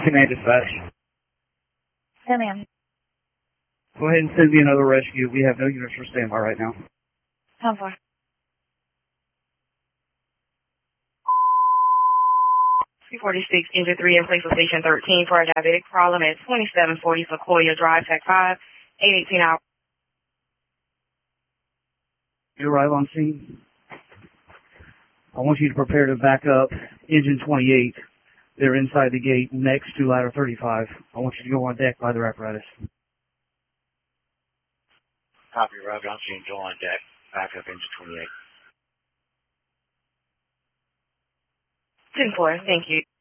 Command Dispatch. Yeah, ma'am. Go ahead and send me another rescue. We have no units for standby right now. How far? 346, Engine 3 in place of Station 13 for a diabetic problem at 2740 Sequoia Drive, Tech 5, 818 hours. You arrive on scene. I want you to prepare to back up Engine 28. They're inside the gate next to ladder 35. I want you to go on deck by their apparatus. Copy, Roger. I'm seeing Joe on deck. Back up Engine 28. 10-4, thank you.